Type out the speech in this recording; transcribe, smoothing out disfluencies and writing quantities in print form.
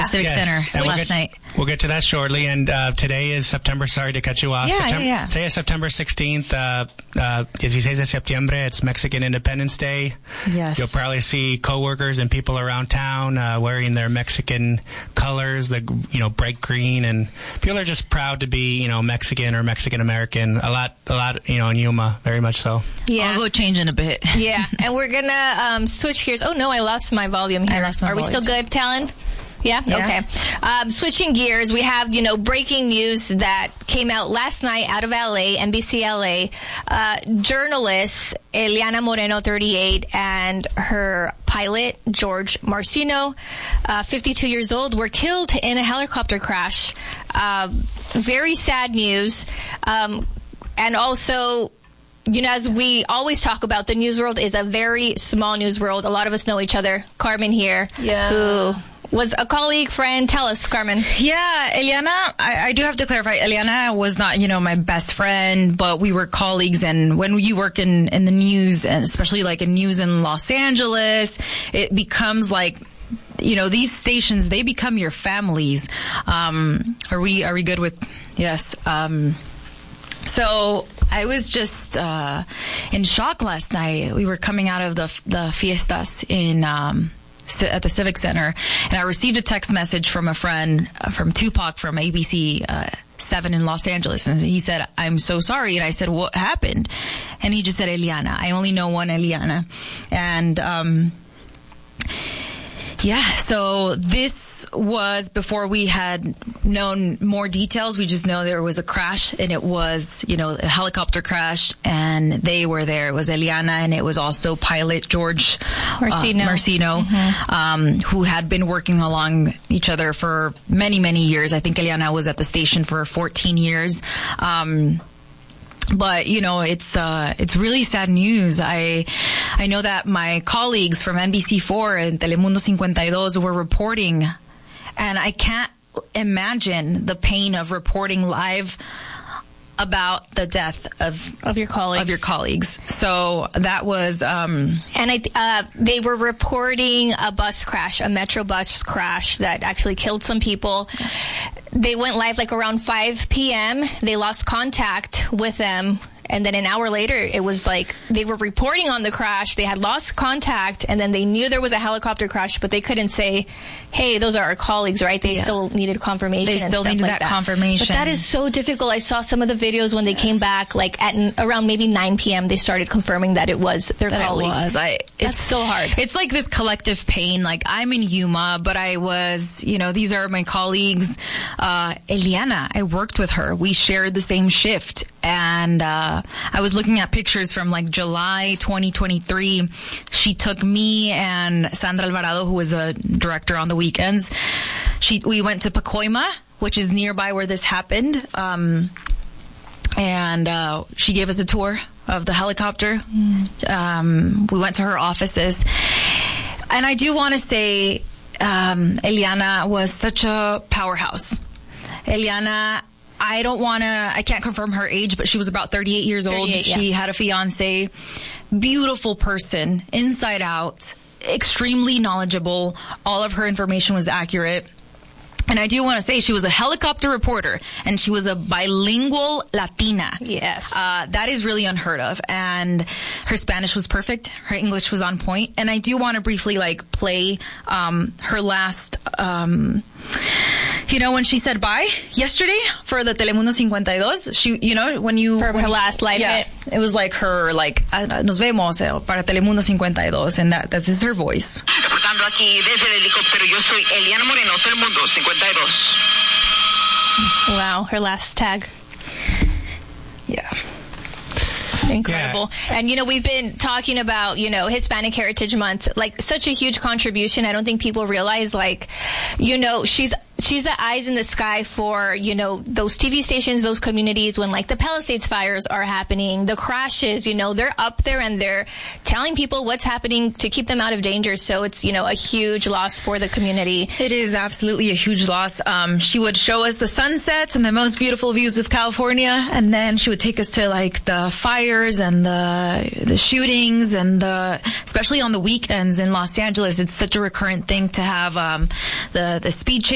Civic Center last night. We'll get to that shortly. And today is September, sorry to cut you off. Today is September 16th, 16 de septiembre. It's Mexican Independence Day. Yes. You'll probably see coworkers and people around town wearing their Mexican colors, the bright green, and people are just proud to be Mexican or Mexican American. A lot in Yuma, very much so. Yeah, I'll go change in a bit. Yeah, and we're gonna switch gears. Oh no, I lost my volume here. Are we still good, Talon? Yeah? Okay. Switching gears, we have, breaking news that came out last night out of LA, NBC LA. Journalist Eliana Moreno, 38, and her pilot, George Marcino, 52 years old, were killed in a helicopter crash. Very sad news. And also, as we always talk about, the news world is a very small news world. A lot of us know each other. Carmen here, who was a colleague, friend. Tell us, Carmen. Yeah, Eliana, I do have to clarify, Eliana was not, my best friend, but we were colleagues. And when you work in the news, and especially like in news in Los Angeles, it becomes like, these stations, they become your families. Are we good with, yes. So I was just in shock last night. We were coming out of the fiestas at the Civic Center, and I received a text message from a friend, from Tupac from ABC 7 in Los Angeles, and he said, "I'm so sorry." And I said, "What happened?" And he just said, "Eliana. I only know one Eliana." And so this was before we had known more details. We just know there was a crash, and it was, a helicopter crash, and they were there. It was Eliana, and it was also pilot George Marcino, who had been working along each other for many, many years. I think Eliana was at the station for 14 years. But, it's really sad news. I know that my colleagues from NBC4 and Telemundo 52 were reporting, and I can't imagine the pain of reporting live about the death of your colleagues. So that was, and they were reporting a bus crash, a metro bus crash that actually killed some people. They went live like around 5 p.m. They lost contact with them. And then an hour later, it was like they were reporting on the crash. They had lost contact, and then they knew there was a helicopter crash, but they couldn't say, "Hey, those are our colleagues," right? They still needed confirmation. They still needed that confirmation. But that is so difficult. I saw some of the videos when they came back, like at around maybe 9 p.m. They started confirming that it was their colleagues. That's so hard. It's like this collective pain. Like, I'm in Yuma, but I was, these are my colleagues. Eliana, I worked with her. We shared the same shift. And I was looking at pictures from like July 2023. She took me and Sandra Alvarado, who was a director on the weekends. We went to Pacoima, which is nearby where this happened. And she gave us a tour of the helicopter. We went to her offices. And I do want to say, Eliana was such a powerhouse. Eliana, I can't confirm her age, but she was about 38 years old. She had a fiance, beautiful person, inside out, extremely knowledgeable. All of her information was accurate. And I do want to say she was a helicopter reporter, and she was a bilingual Latina. Yes. That is really unheard of. And her Spanish was perfect. Her English was on point. And I do want to briefly play her last when she said bye yesterday for the Telemundo 52, for her last live hit. It was like her, nos vemos para Telemundo 52, and this is her voice. Reportando aquí desde el helicóptero, yo soy Eliana Moreno, Telemundo 52. Wow, her last tag. Yeah. Incredible. Yeah. And, we've been talking about, Hispanic Heritage Month, such a huge contribution. I don't think people realize, she's the eyes in the sky for, those TV stations, those communities when the Palisades fires are happening, the crashes, they're up there and they're telling people what's happening to keep them out of danger. So it's, a huge loss for the community. It is absolutely a huge loss. She would show us the sunsets and the most beautiful views of California. And then she would take us to the fires and the shootings and especially on the weekends in Los Angeles. It's such a recurrent thing to have, the speed chase